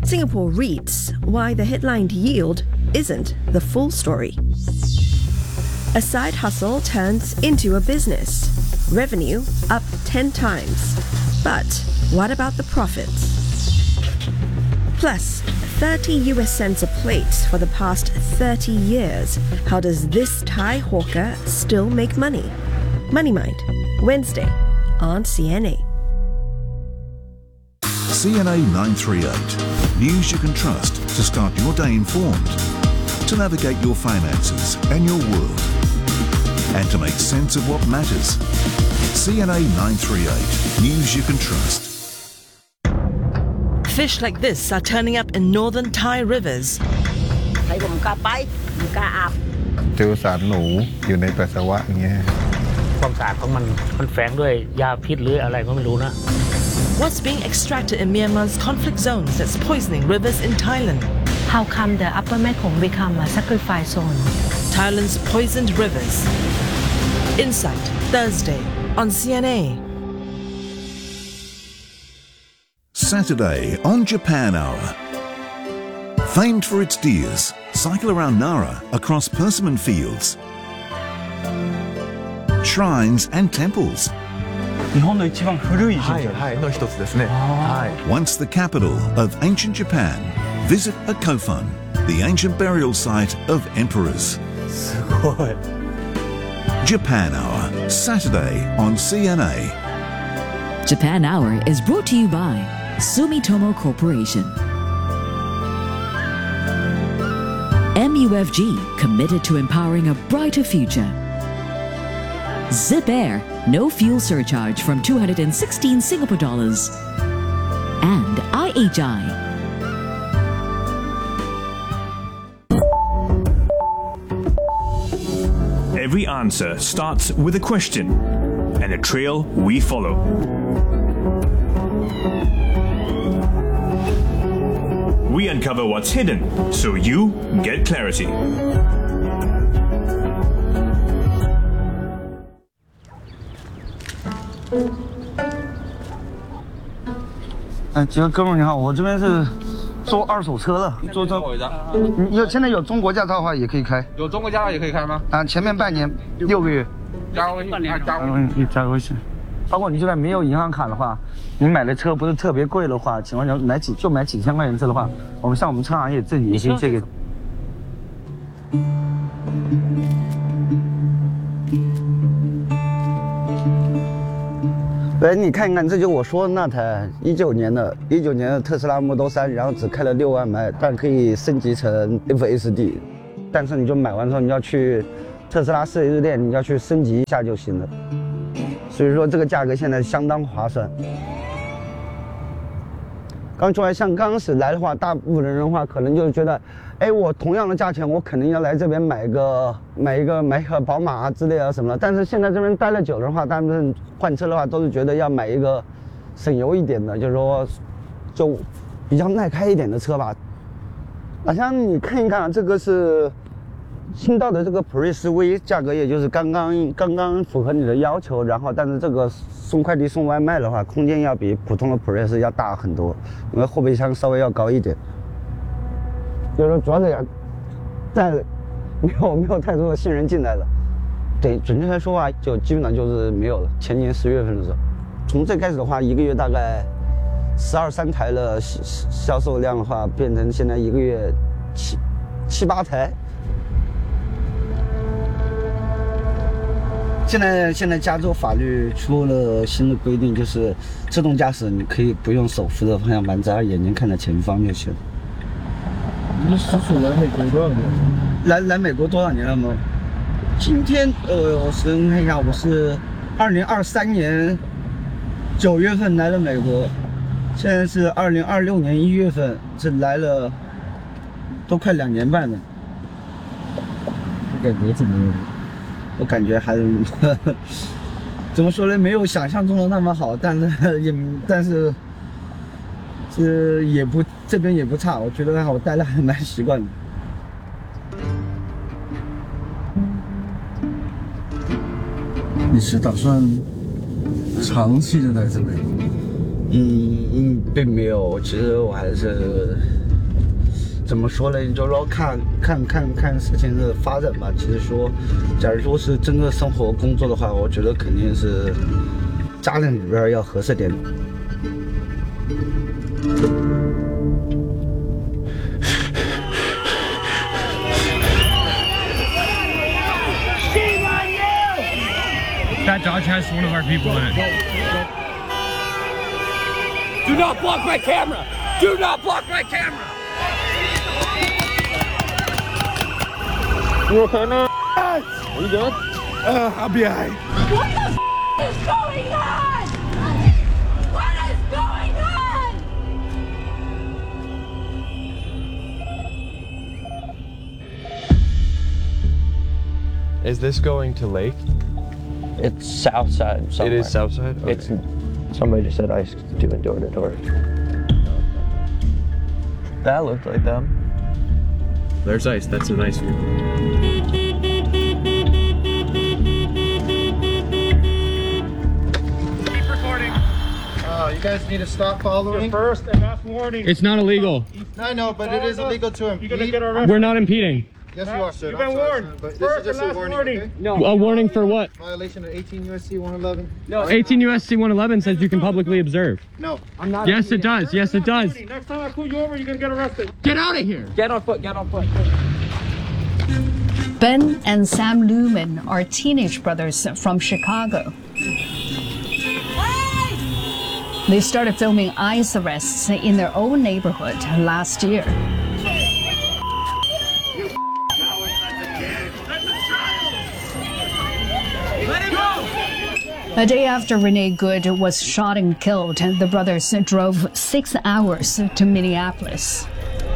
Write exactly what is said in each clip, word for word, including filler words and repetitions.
Singapore reads why the headlined yield isn't the full story. A side hustle turns into a business. Revenue up ten times. But what about the profits? Plus, thirty U S cents a plate for the past thirty years. How does this Thai hawker still make money? Money Mind, Wednesday on C N A. C N A nine thirty-eight. News you can trust to start your day informed, to navigate your finances and your world, and to make sense of what matters. C N A nine thirty-eight. News you can trust. Fish like this are turning up in northern Thai rivers. ให้ผมกล้าไปผมกล้าอาบเจอสารหนูอยู่ในปัสสาวะอย่างเงี้ยความสะอาดของมันมันแฝงด้วยยาพิษหรืออะไรก็ไม่รู้นะ What's being extracted in Myanmar's conflict zones that's poisoning rivers in Thailand? How come the upper Mekong become a sacrifice zone? Thailand's poisoned rivers. Insight, Thursday on C N A. Saturday on Japan Hour. Famed for its deers, cycle around Nara across persimmon fields, shrines and temples. 日本の一番古い神社はいの一つですね。はい。 Once the capital of ancient Japan, visit a Kofun, the ancient burial site of emperors. すごい。 Japan Hour, Saturday on C N A. Japan Hour is brought to you by Sumitomo Corporation. M U F G, committed to empowering a brighter future. Zip Air, no fuel surcharge from two hundred sixteen Singapore dollars. And I H I. Every answer starts with a question, and a trail we follow. We uncover what's hidden, so you get clarity. 哎，几个哥们儿你好，我这边是做二手车的，做这。你有现在有中国驾照的话也可以开。 有中国驾照也可以开吗？ 啊，前面半年六个月。 加个微信，加个微信，加个微信。包括你就算没有银行卡的话，你买的车不是特别贵的话，情况下买几就买几千块钱车的话，我们像我们车行业这里也可以借给。喂，你看看，这就我说的那台一九年的，一九年的特斯拉 Model 三，然后只开了六万迈，但可以升级成 F S D， 但是你就买完之后，你要去特斯拉四 S 店，你要去升级一下就行了。所以说这个价格现在相当划算。刚出来，像刚开始来的话，大部分人的话可能就是觉得，哎，我同样的价钱，我肯定要来这边买个买一个买个宝马啊之类的什么的。但是现在这边待了久的话，他们换车的话都是觉得要买一个省油一点的，就是说就比较耐开一点的车吧。好像你看一看，这个是新到的这个普锐斯 V， 价格也就是刚刚刚刚符合你的要求。然后，但是这个送快递送外卖的话，空间要比普通的普锐斯要大很多，因为后备箱稍微要高一点。就是说主要是要在没有没有太多的新人进来了。对，准确来说啊，就基本上就是没有了。前年十月份的时候，从最开始的话，一个月大概十二三台的销售量的话，变成现在一个月七七八台。现在现在加州法律出了新的规定，就是自动驾驶你可以不用手扶着方向盘，只要眼睛看着前方就行。 你叔叔来美国多少年？ 来来美国多少年了吗？今天呃，我先看一下，我是二零二三年九月份来了美国，现在是二零二六年一月份，这来了都快两年半了。 感觉怎么样？ 我感觉还是怎么说呢？没有想象中的那么好，但是也但是这也不这边也不差，我觉得我待了还蛮习惯的。 你是打算长期的在这里？ 嗯嗯，并没有。其实我还是怎么说呢？就是说看看看看事情的发展吧。其实说，假如说是真正生活工作的话，我觉得肯定是家庭里边要合适点。 That Dodge has one of our people in it. Do not block my camera! Do not block my camera! You okay, man? Are you good? Uh, I'll be alright. What the f is going on? What is going on? Is this going to Lake? It's south side somewhere. It is south side? Okay. It's somebody just said ice doing door to door. That looked like them. There's ice. That's a nice view. Keep recording. Uh, you guys need to stop following. Your first and last warning. It's not illegal. I know, but it is illegal to impede. You're gonna get arrested. We're not impeding. Yes, you are, sir. You've been I'm sorry, warned. sir, but First this is just and a last warning. warning. Okay? No. A warning for what? Violation of eighteen U S C one eleven. No. eighteen U S C one eleven says you can publicly observe. No, I'm not. Yes, it does. Yes, it does. Next time I pull you over, you're gonna get arrested. Get out of here. Get on foot. Get on foot. Ben and Sam Lumen are teenage brothers from Chicago. They started filming ICE arrests in their own neighborhood last year. A day after Renee Good was shot and killed, the brothers drove six hours to Minneapolis.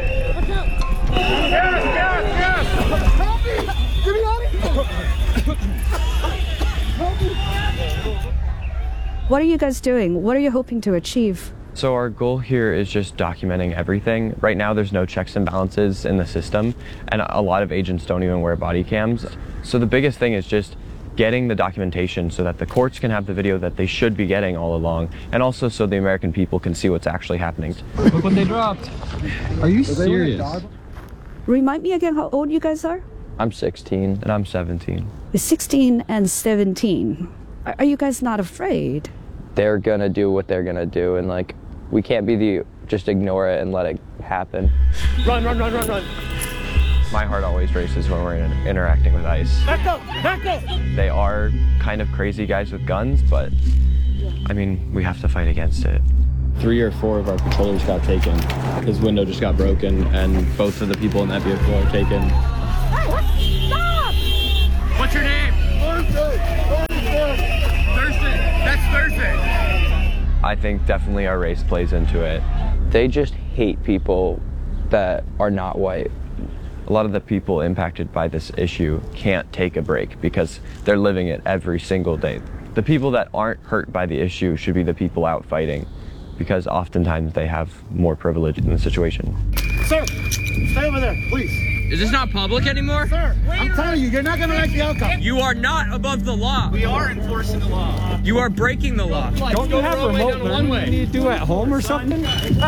What are you guys doing? What are you hoping to achieve? So our goal here is just documenting everything. Right now there's no checks and balances in the system, and a lot of agents don't even wear body cams. So the biggest thing is just getting the documentation so that the courts can have the video that they should be getting all along, and also so the American people can see what's actually happening. Look what they dropped. Are you serious? Remind me again how old you guys are? I'm sixteen. And I'm seventeen. sixteen and seventeen. Are you guys not afraid? They're gonna do what they're gonna do, and like, we can't be the, just ignore it and let it happen. Run, run, run, run, run. My heart always races when we're in, interacting with ICE. Back up, back up. They are kind of crazy guys with guns, but I mean, we have to fight against it. Three or four of our patrollers got taken. His window just got broken, and both of the people in that vehicle are taken. Hey, what? Stop! What's your name? Thursday. Thursday. That's Thursday. I think definitely our race plays into it. They just hate people that are not white. A lot of the people impacted by this issue can't take a break because they're living it every single day. The people that aren't hurt by the issue should be the people out fighting, because oftentimes they have more privilege in the situation. Sir, stay over there, please. Is this not public anymore? Sir, I'm telling you, you're not gonna like the outcome. You are not above the law. We are enforcing the law. You are breaking the law. Don't you have remote learning you need to do at home or something?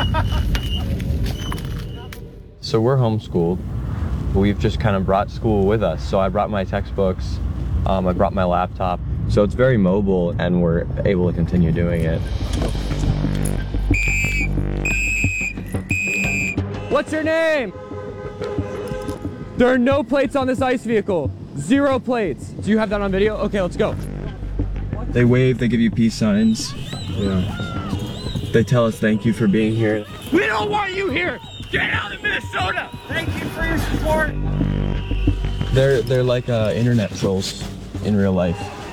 So we're homeschooled. We've just kind of brought school with us. So I brought my textbooks, um, I brought my laptop. So it's very mobile and we're able to continue doing it. What's your name? There are no plates on this ICE vehicle. Zero plates. Do you have that on video? Okay, let's go. They wave, they give you peace signs. Yeah. They tell us thank you for being here. We don't want you here. Get out of Minnesota. Thank you for your support. They're they're like uh, internet trolls in real life.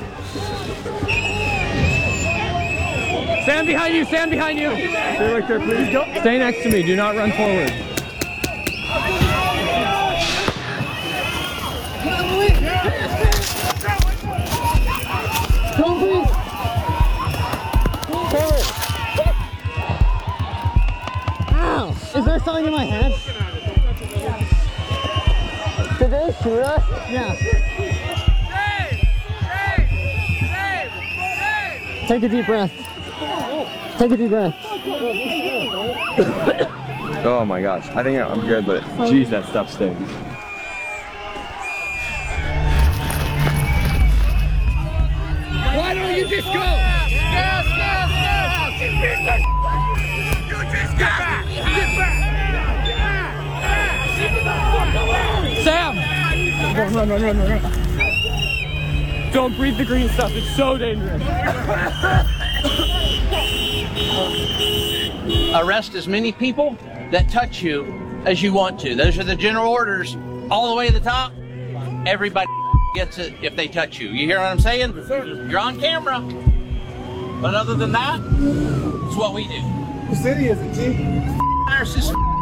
Stand behind you, stand behind you. Stay right there, please. Go. Stay next to me, do not run forward. Ow! Is there something in my head? Did they shoot us? Yeah. Take a deep breath. Take a deep breath. Oh my gosh, I think I'm good, but geez, that stuff stinks. Why don't you just go? Gas, gas, gas! You just get back! Get back! Sam! Run, run, run, run, run. Don't breathe the green stuff, it's so dangerous. Arrest as many people that touch you as you want to. Those are the general orders all the way to the top. Everybody gets it if they touch you. You hear what I'm saying? You're on camera. But other than that, it's what we do. The city is a G. Nurses